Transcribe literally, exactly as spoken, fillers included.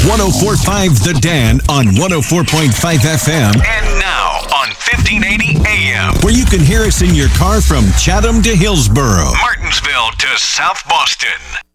one oh four point five The Dan on one oh four point five F M. And now on fifteen eighty A M, where you can hear us in your car from Chatham to Hillsboro, Martinsville to South Boston.